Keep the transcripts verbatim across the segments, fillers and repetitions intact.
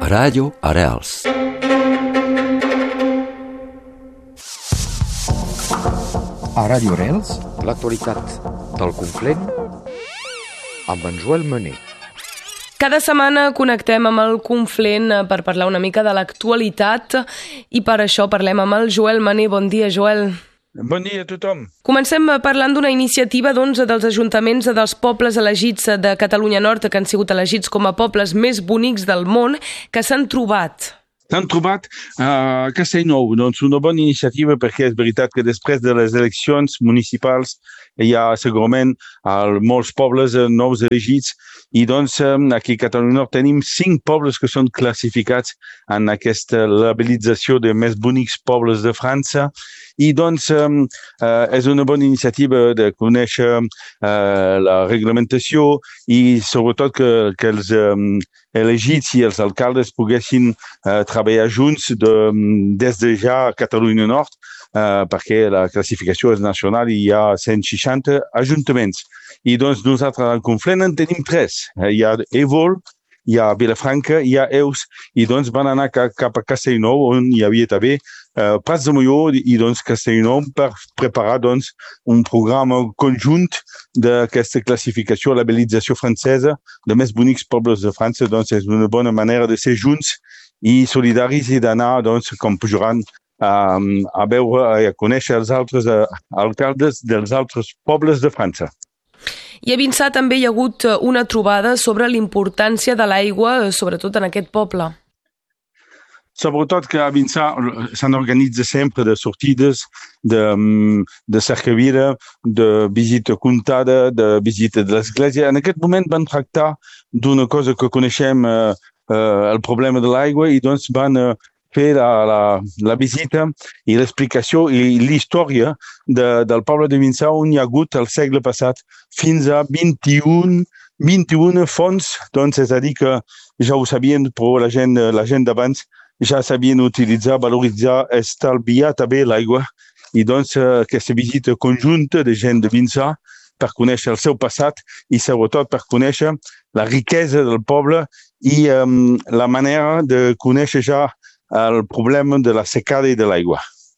Ràdio Arrels. A Ràdio Arrels, l'actualitat del Conflent amb en Joel Mané. Cada setmana connectem amb el Conflent per parlar una mica de l'actualitat i per això parlem amb el Joel Mané. Bon dia, Joel. Bon dia a tothom. Comencem parlant d'una iniciativa doncs, dels ajuntaments dels pobles elegits de Catalunya Nord, que han sigut elegits com a pobles més bonics del món, que s'han trobat. S'han trobat a Castellnou, doncs una bona iniciativa perquè és veritat que després de les eleccions municipals hi ha segurament molts pobles nous elegits i doncs aquí a Catalunya Nord tenim cinc pobles que són classificats en aquesta labelització de més bonics pobles de França i doncs eh, és una bona iniciativa de conèixer eh, la reglamentació i sobretot que, que els eh, elegits i els alcaldes poguessin eh, treballar junts de, des de ja a Catalunya Nord eh, perquè la classificació és nacional i hi ha cent seixanta ajuntaments. I doncs nosaltres al Conflent en tenim tres. Hi ha Évol, hi ha Vilafranca, hi ha Eus i doncs van anar cap a Castellnou on hi havia també Uh, Prats de Molló i doncs Castellnou per preparar doncs un programa conjunt d'aquesta classificació, labelització francesa de més bonics pobles de França. Doncs és una bona manera de ser junts i solidaris i d'anar doncs com pujaran uh, a veure i a conèixer els altres uh, alcaldes dels altres pobles de França. I a Vinçà també hi ha hagut una trobada sobre l'importància de l'aigua, sobretot en aquest poble. Sobretot que a Vinçà s'han organitzat sempre de sortides, de, de cercavila, de visita comptada, de visita de l'església. En aquest moment van tractar d'una cosa que coneixem, eh, eh, el problema de l'aigua, i doncs van eh, fer la, la, la visita i l'explicació i l'història de, del poble de Vinçà on hi ha hagut el segle passat fins a vint-i-un, vint-i-un fonts, doncs és a dir que ja ho sabien, però la gent, la gent d'abans ja sabien utilitzar, valoritzar, estalviar també l'aigua. I doncs aquesta visita conjunta de gent de Vinçà per conèixer el seu passat i sobretot per conèixer la riquesa del poble i um, la manera de conèixer ja el problema de la secada i de l'aigua.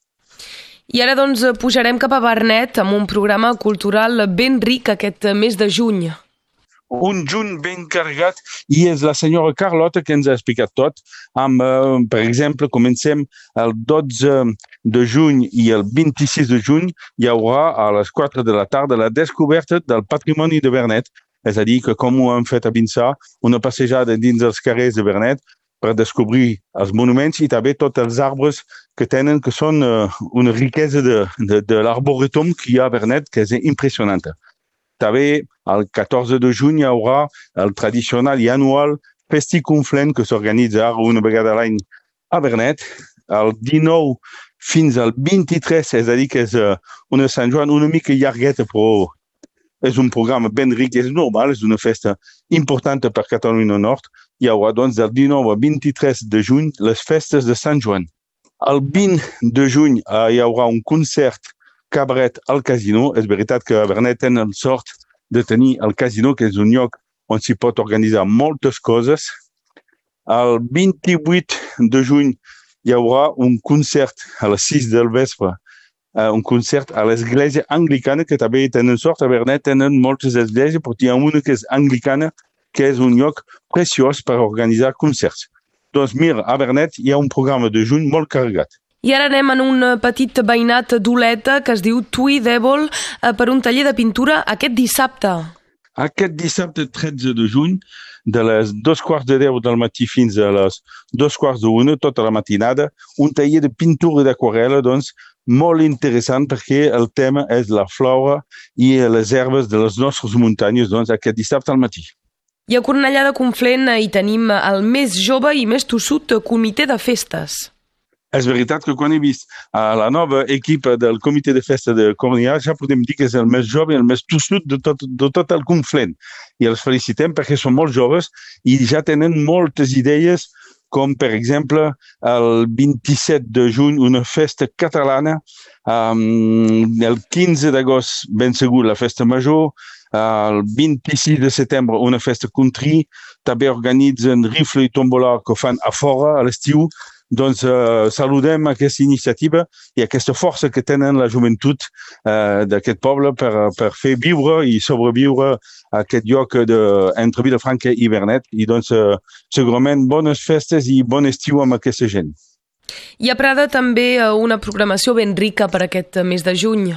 I ara doncs pujarem cap a Vernet amb un programa cultural ben ric aquest mes de juny. Un juny ben carregat i és la senyora Carlota que ens ha explicat tot. Amb, eh, per exemple, comencem el dotze de juny i el vint-i-sis de juny hi haurà a les quatre de la tarda la descoberta del patrimoni de Vernet. És a dir, que com ho hem fet a Vinçà, una passejada dins els carrers de Vernet per descobrir els monuments i també tots els arbres que tenen, que són eh, una riquesa de, de, de l'arboretum que hi ha a Vernet, que és impressionant. També el catorze de juny hi haurà el tradicional i anual Festi Conflent que s'organitza una vegada a l'any a Vernet. El dinou fins al vint-i-tres, és a dir que és una Sant Joan una mica llargueta, però és un programa ben ric, és normal, és una festa important per Catalunya Nord. Hi haurà doncs del dinou al vint-i-tres de juny les festes de Sant Joan. El vint de juny hi haurà un concert cabaret al casino. És veritat que a Vernet tenen sort de tenir el casino, que és un lloc on s'hi pot organitzar moltes coses. El vint-i-vuit de juny hi haurà un concert a les sis del vespre, un concert a l'església anglicana, que també tenen sort. A Vernet tenen moltes esglésies, però hi ha una que és anglicana, que és un lloc preciós per organitzar concerts. Doncs mira, a Vernet hi ha un programa de juny molt carregat. I ara anem en un petit veïnat d'Oleta que es diu Tui d'Èvol per un taller de pintura aquest dissabte. Aquest dissabte tretze de juny, de les dos quarts de deu del matí fins a les dos quarts d'una, tota la matinada, un taller de pintura d'aquarel·la, doncs, molt interessant perquè el tema és la flora i les herbes de les nostres muntanyes, doncs, aquest dissabte al matí. I a Cornellà de Conflent hi tenim el més jove i més tossut comitè de festes. És veritat que quan he vist la nova equipa del comitè de festa de Cornellà ja podem dir que és el més jove i el més tossut de tot, de tot el Conflent. I els felicitem perquè són molt joves i ja tenen moltes idees, com per exemple el vint-i-set de juny una festa catalana, um, el quinze d'agost ben segur la festa major, el vint-i-sis de setembre una festa country, també organitzen rifle i tombola que fan a fora a l'estiu. Doncs eh, saludem aquesta iniciativa i aquesta força que tenen la joventut eh, d'aquest poble per, per fer viure i sobreviure a aquest lloc de, entre Vilafranca i Vernet. I doncs eh, segurament bones festes i bon estiu amb aquesta gent. Hi ha a Prada també una programació ben rica per aquest mes de juny.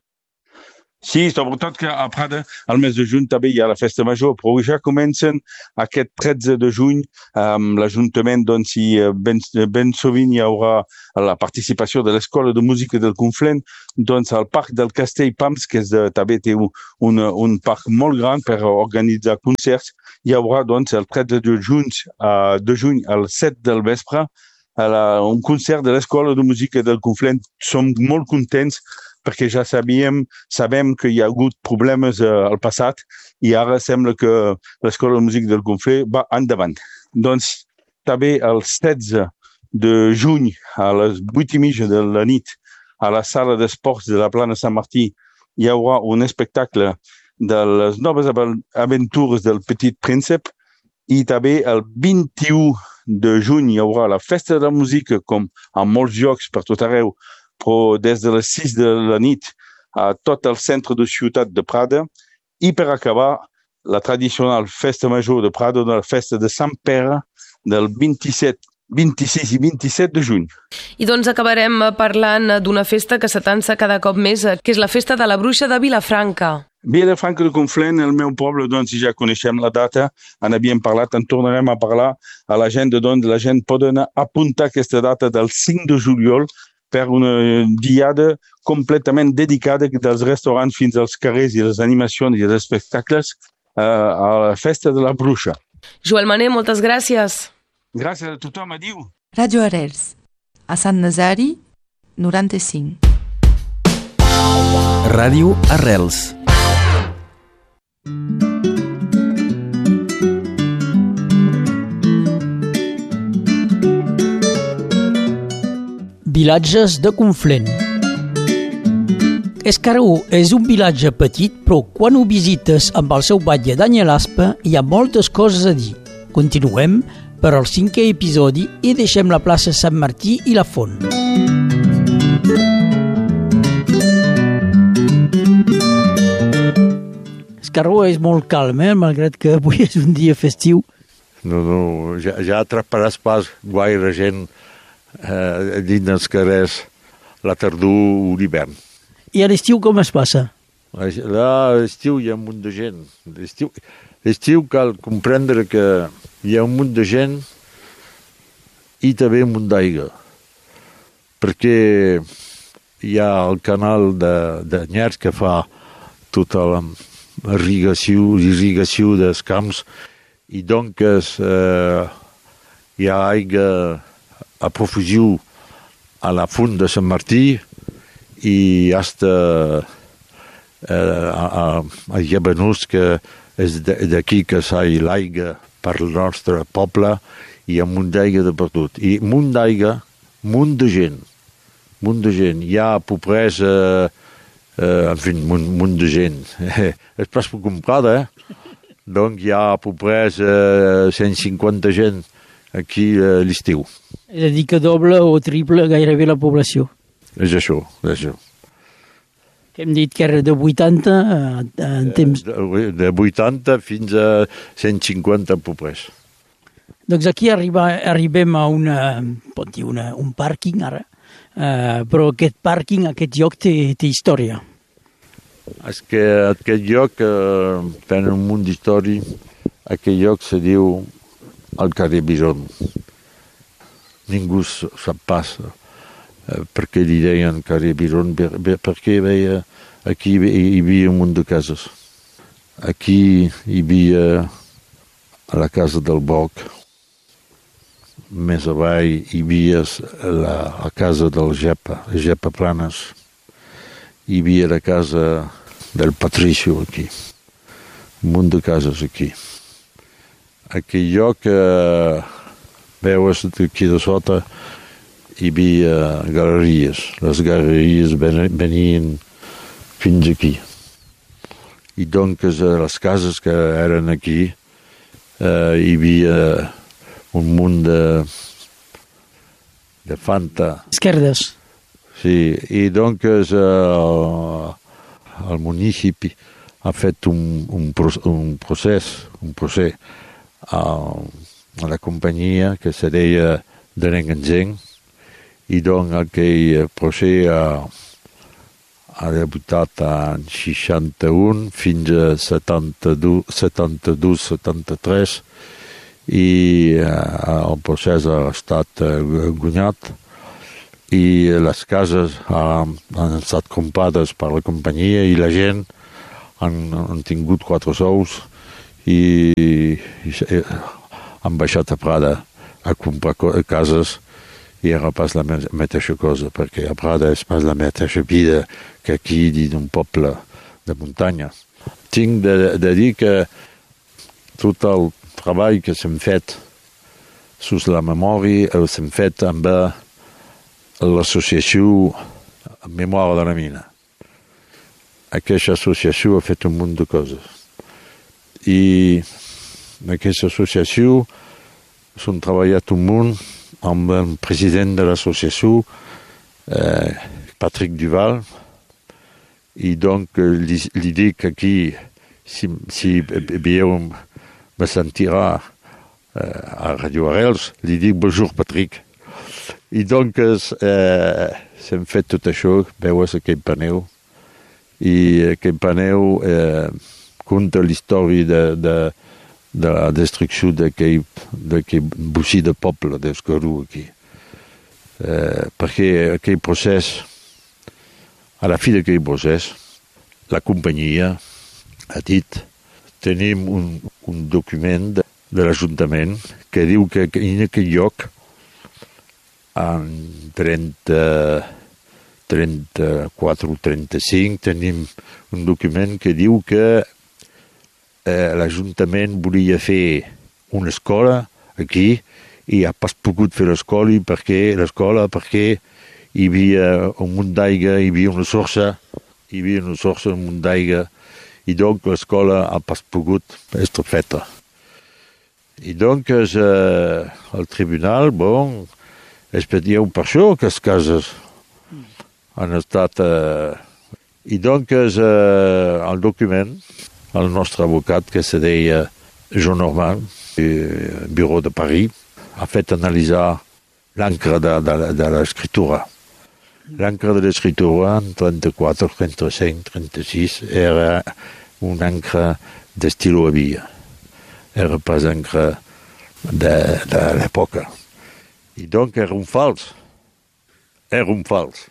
Sí, sobretot que a Prada, al mes de juny també hi ha la festa major, però ja comencen aquest tretze de juny amb l'Ajuntament, doncs, i ben, ben sovint hi haurà la participació de l'Escola de Música del Conflent, doncs al Parc del Castell Pams, que és de, també té un, un, un parc molt gran per organitzar concerts. Hi haurà, doncs, el tretze de juny, uh, de juny al set del vespre, la, un concert de l'Escola de Música del Conflent. Som molt contents perquè ja sabíem, sabem que hi ha hagut problemes eh, al passat i ara sembla que l'Escola de Música del Conflent va endavant. Doncs també el setze de juny a les vuit i mitja de la nit a la sala d'esports de la Plana Sant Martí hi haurà un espectacle de les noves aventures del Petit Príncep i també el vint-i-u de juny hi haurà la Festa de la Música com a molts llocs per tot arreu, però des de les sis de la nit a tot el centre de ciutat de Prada i per acabar la tradicional festa major de Prada, la festa de Sant Pere del vint-i-set, vint-i-sis i vint-i-set de juny. I doncs acabarem parlant d'una festa que s'atansa cada cop més, que és la festa de la Bruixa de Vilafranca. Vilafranca de Conflent, el meu poble, doncs ja coneixem la data, en havíem parlat, en tornarem a parlar a la gent, doncs la gent pot apuntar aquesta data del cinc de juliol per una diada completament dedicada dels restaurants fins als carrers i les animacions i els espectacles uh, a la festa de la Bruixa. Joel Mané, moltes gràcies. Gràcies a tothom, adiu. Ràdio Arrels, a Sant Nazari, noranta-cinc. Ràdio Arrels. Vilatges de Conflent. Escaró és un vilatge petit, però quan ho visites amb el seu batlle d'Anyelaspa hi ha moltes coses a dir. Continuem per al cinquè episodi i deixem la plaça Sant Martí i la Font. Escaró és molt calm, eh? Malgrat que avui és un dia festiu. No, no, ja, ja atraparàs pas gaire gent eh, dins dels carrers la tardor o l'hivern. I a l'estiu com es passa? A l'estiu hi ha un munt de gent. L'estiu, l'estiu cal comprendre que hi ha un munt de gent i també un munt d'aigua. Perquè hi ha el canal de, de Nyers que fa tota la irrigació, irrigació dels camps i doncs eh, hi ha aigua a profusió a la font de Sant Martí i hasta eh, a, a, a Llebanús, que és d'aquí que s'ha l'aigua per al nostre poble, i hi ha un munt d'aigua de per tot. I munt d'aigua, munt de gent, munt de gent. Hi ha pobresa, eh, en fi, munt, munt de gent. És pas per comprada, eh? Donc hi ha pobresa, cent cinquanta gent aquí a l'estiu. És a dir, que doble o triple gairebé la població. És això, és això. Que hem dit que era de vuitanta en temps... De, de vuitanta fins a cent cinquanta pobres. Doncs aquí arriba, arribem a una, pot dir una, un pàrquing ara, uh, però aquest pàrquing, aquest lloc té, té història. És que aquest lloc eh, té un munt d'història. Aquest lloc se diu el carrer Biron. Ningú sap pas eh, per què li deien carrer Biron, perquè veia, aquí hi havia un munt de cases. Aquí hi havia a la casa del Boc. Més avall hi havia la, la casa del Gepa, Gepa Planes. Hi havia la casa del Patricio aquí. Un munt de cases aquí. Aquell lloc, eh, veus aquí de sota, hi havia galeries. Les galeries venien fins aquí. i doncs a les cases que eren aquí eh, hi havia un munt de, de fanta. Esquerdes. Sí, i doncs eh, el, el municipi ha fet un, un, un procés, un procés a, a la companyia que se deia de Rengenzen, i doncs aquell procés ha, ha debutat en seixanta-un fins a setanta-dos setanta-tres i eh, el procés ha estat eh, guanyat i les cases han, han estat comprades per la companyia i la gent han, han tingut quatre sous i, i, i han baixat a Prada a comprar cases i era pas la mateixa cosa, perquè a Prada és pas la mateixa vida que aquí dins un poble de muntanya. Tinc de, de dir que tot el treball que s'hem fet sus la memòria s'hem fet amb l'associació Memòria de la Mina. Aquesta associació ha fet un munt de coses. I aquesta associació s'han treballat un munt amb el president de l'associació, eh, Patrick Duval, i donc li, li dic aquí, si, si veieu, me sentirà eh, a Radio Arrels, li dic bonjour Patrick. I donc eh, s'hem fet tot això, veues aquell paneu, i aquell paneu eh, conta la història de, de de la destrucció d'aquell bocí de poble d'Escarú aquí. Eh, perquè aquell procés, a la fi d'aquell procés, la companyia ha dit tenim un, un document de, de l'Ajuntament que diu que en aquell lloc en trenta, trenta-quatre o trenta-cinc tenim un document que diu que Eh, l'Ajuntament volia fer una escola aquí i ha pas pogut fer l'escola perquè l'escola perquè hi havia un munt d'aigua, hi havia una sorsa, hi havia una sorsa, un munt d'aigua, i donc l'escola ha pas pogut estar feta. I doncs eh, el tribunal, bon, expedieu per això que les cases han estat... Eh, I doncs eh, el document, el nostre avocat, que se deia Jean Normand, Bureau de Paris, ha fet analitzar l'encre de, de, de l'escriptura. L'encre de l'escriptura en trenta-quatre, trenta-cinc, trenta-sis era un encre d'estil Avia. Era pas encre de, de l'època. I donc era un fals. Era un fals.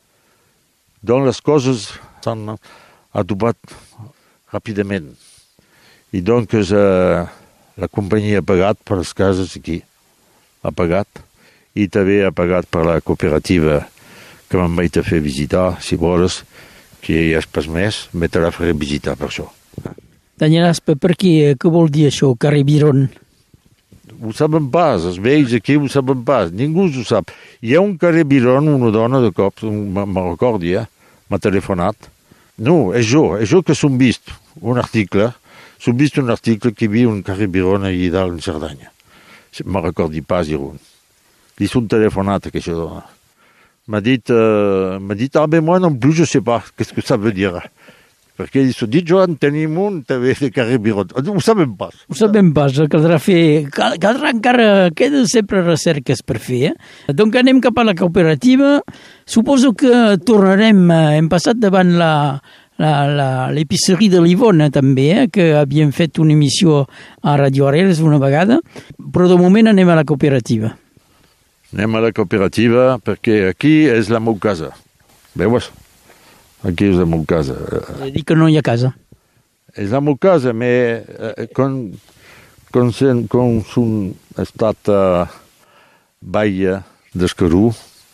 Donc les coses s'han adobat ràpidament. I doncs eh, la companyia ha pagat per les cases aquí. Ha pagat. I també ha pagat per la cooperativa que me'n vaig a fer visitar, si vols, que hi ha pas més, me te la faré visitar per això. Daniel Aspe, per què, què vol dir això, carrer Biron? Ho saben pas, els vells aquí ho saben pas, ningú ho sap. Hi ha un carrer Biron, una dona de cop, me'n recordi, eh? M'ha telefonat. No, és jo, és jo que s'han vist un article, s'han vist un article que hi havia un carrer Biron allà dalt en Cerdanya. Me'n recordi pas, Iron. Li s'han telefonat, aquesta dona. M'ha dit, euh, m'ha dit, ah ben moi non plus, je sais pas, qu'est-ce que ça veut dire. Perquè ells s'han dit, jo en tenim un també de carrer Biron. Ho sabem pas. Ho sabem pas, caldrà fer... Caldrà encara, queden sempre recerques per fer. Eh? Donc anem cap a la cooperativa. Suposo que tornarem, hem passat davant la... l'épicerie de l'Ivona també, eh, que havíem fet una emissió a Radio Arrels una vegada, però de moment anem a la cooperativa. Anem a la cooperativa perquè aquí és la meva casa. Veus? Aquí és la meva casa. Dic que no hi ha casa. És la meva casa, però eh, com, com, com s'han estat a Baia d'Escarú,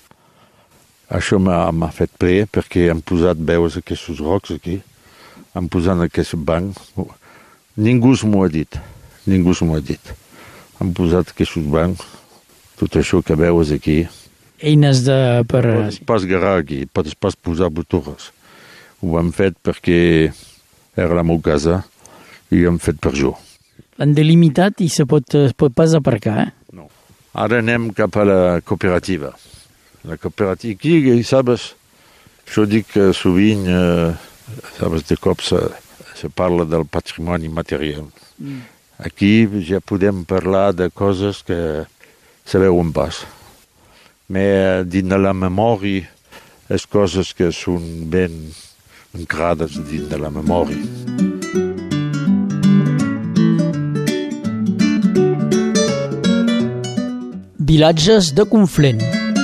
això m'ha fet ple perquè han posat, veus, aquests rocs aquí, han posat aquest banc. Ningú m'ho ha dit, ningú m'ho ha dit. Han posat aquests bancs, tot això que veus aquí. Eines de... per... Pots pas agarrar aquí, pots pas posar botures. Ho han fet perquè era la meva casa i hem fet per jo. L'han delimitat i se pot, es pot pas aparcar, eh? No. Ara anem cap a la cooperativa. La cooperativa, aquí, sabes, jo dic que sovint, eh, sabes, de cop se, se parla del patrimoni material. Mm. Aquí ja podem parlar de coses que se veuen pas. Però dins de la memòria, les coses que són ben ancrades dins de la memòria. Vilatges de Conflent.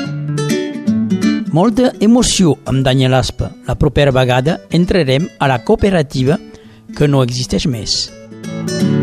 Molta emoció amb Daniel Aspa. La propera vegada entrarem a la cooperativa que no existeix més.